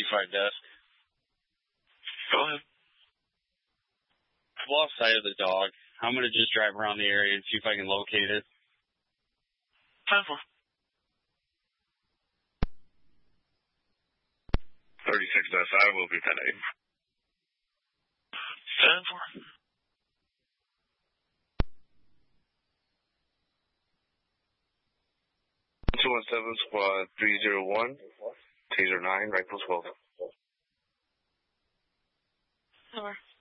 2-5 desk. Go ahead. I've lost sight of the dog. I'm going to just drive around the area and see if I can locate it. 10-4. 36 SI will be 10-8. 10-4. 217 squad 301, taser 9, right post 12. Over.